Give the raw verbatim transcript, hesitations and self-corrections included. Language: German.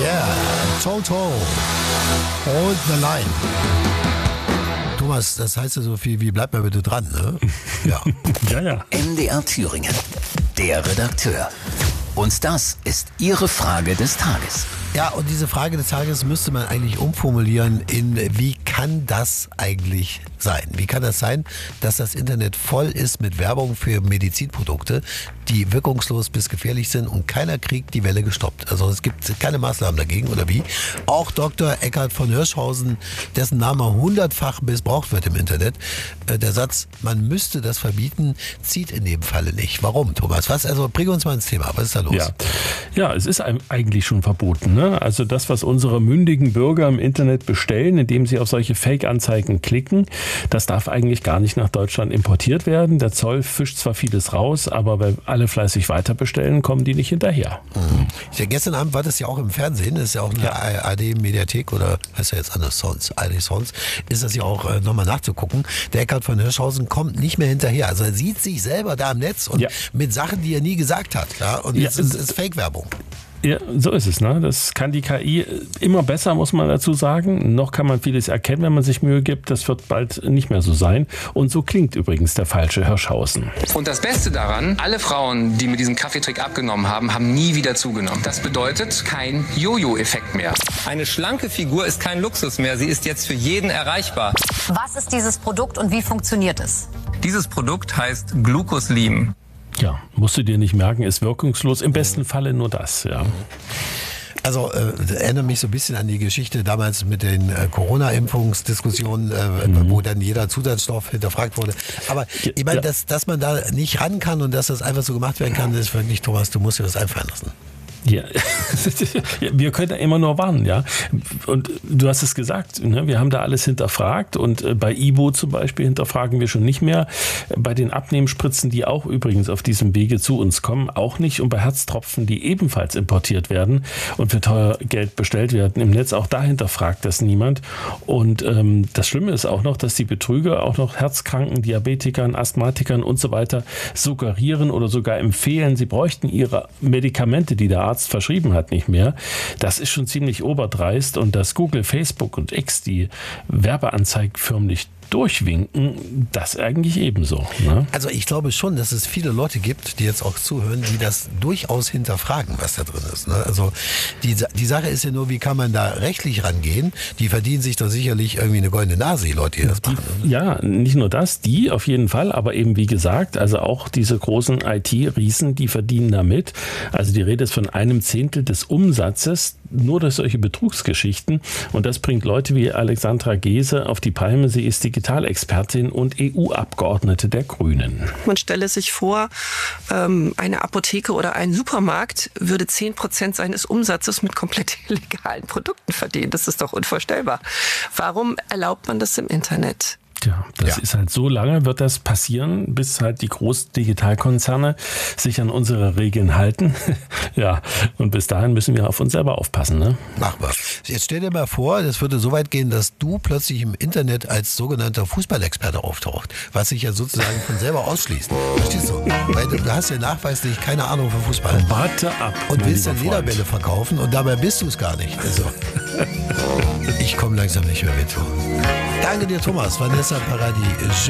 Yeah, Toto und The Line. Thomas, das heißt ja so viel wie bleib mal bitte dran, ne? Ja. ja, ja. M D R Thüringen, der Redakteur. Und das ist Ihre Frage des Tages. Ja, und diese Frage des Tages müsste man eigentlich umformulieren in, wie kann das eigentlich sein? Wie kann das sein, dass das Internet voll ist mit Werbung für Medizinprodukte, die wirkungslos bis gefährlich sind und keiner kriegt die Welle gestoppt? Also es gibt keine Maßnahmen dagegen, oder wie? Auch Doktor Eckhard von Hirschhausen, dessen Name hundertfach missbraucht wird im Internet. Der Satz, man müsste das verbieten, zieht in dem Falle nicht. Warum, Thomas? Was? Also bring uns mal ins Thema. Was ist da los? Ja, ja, es ist eigentlich schon verboten, ne? Also das, was unsere mündigen Bürger im Internet bestellen, indem sie auf solche Fake-Anzeigen klicken, das darf eigentlich gar nicht nach Deutschland importiert werden. Der Zoll fischt zwar vieles raus, aber weil alle fleißig weiter bestellen, kommen die nicht hinterher. Mhm. Ja, gestern Abend war das ja auch im Fernsehen, das ist ja auch eine ja. A R D-Mediathek oder heißt ja jetzt anders Sons, A R D Sons, ist das ja auch äh, nochmal nachzugucken. Der Eckhard von Hirschhausen kommt nicht mehr hinterher. Also er sieht sich selber da im Netz und ja. mit Sachen, die er nie gesagt hat. Ja? Und jetzt ja. ist es Fake-Werbung. Ja, so ist es, ne? Das kann die K I immer besser, muss man dazu sagen. Noch kann man vieles erkennen, wenn man sich Mühe gibt. Das wird bald nicht mehr so sein. Und so klingt übrigens der falsche Hirschhausen. Und das Beste daran, alle Frauen, die mit diesem Kaffeetrick abgenommen haben, haben nie wieder zugenommen. Das bedeutet kein Jojo-Effekt mehr. Eine schlanke Figur ist kein Luxus mehr. Sie ist jetzt für jeden erreichbar. Was ist dieses Produkt und wie funktioniert es? Dieses Produkt heißt Glucoslim. Ja, musst du dir nicht merken, ist wirkungslos. Im besten Falle nur das, ja. Also äh, erinnert mich so ein bisschen an die Geschichte damals mit den äh, Corona-Impfungsdiskussionen, äh, mhm. wo dann jeder Zusatzstoff hinterfragt wurde. Aber ich meine, ja. dass, dass man da nicht ran kann und dass das einfach so gemacht werden kann, das ist wirklich, Thomas, du musst dir das einfallen lassen. Ja, wir können da immer nur warnen, ja. Und du hast es gesagt, ne? Wir haben da alles hinterfragt und bei Ibo zum Beispiel hinterfragen wir schon nicht mehr. Bei den Abnehmspritzen, die auch übrigens auf diesem Wege zu uns kommen, auch nicht. Und bei Herztropfen, die ebenfalls importiert werden und für teuer Geld bestellt werden im Netz, auch da hinterfragt das niemand. Und ähm, das Schlimme ist auch noch, dass die Betrüger auch noch Herzkranken, Diabetikern, Asthmatikern und so weiter suggerieren oder sogar empfehlen, sie bräuchten ihre Medikamente, die der Arzt verschrieben hat, nicht mehr. Das ist schon ziemlich oberdreist und dass Google, Facebook und X die Werbeanzeigen förmlich durchwinken, das eigentlich ebenso. Ne? Also ich glaube schon, dass es viele Leute gibt, die jetzt auch zuhören, die das durchaus hinterfragen, was da drin ist. Ne? Also die, die Sache ist ja nur, wie kann man da rechtlich rangehen? Die verdienen sich doch sicherlich irgendwie eine goldene Nase, die Leute, die das machen. Die, ja, nicht nur das, die auf jeden Fall, aber eben wie gesagt, also auch diese großen I T-Riesen, die verdienen damit. Also die Rede ist von einem Zehntel des Umsatzes nur durch solche Betrugsgeschichten und das bringt Leute wie Alexandra Gese auf die Palme. Sie ist Digitalexpertin und E U-Abgeordnete der Grünen. Man stelle sich vor, eine Apotheke oder ein Supermarkt würde zehn Prozent seines Umsatzes mit komplett illegalen Produkten verdienen. Das ist doch unvorstellbar. Warum erlaubt man das im Internet? Ja, das ja. ist halt so lange wird das passieren, bis halt die großen Digitalkonzerne sich an unsere Regeln halten. Ja, und bis dahin müssen wir auf uns selber aufpassen, ne? Mach mal. Jetzt stell dir mal vor, das würde so weit gehen, dass du plötzlich im Internet als sogenannter Fußballexperte auftaucht, was sich ja sozusagen von selber ausschließt. Verstehst du? Weil du, du hast ja nachweislich keine Ahnung von Fußball. Warte ab. Und willst dann Lederbälle verkaufen und dabei bist du es gar nicht. Also, ich komme langsam nicht mehr mit. Danke dir, Thomas. Vanessa Paradis.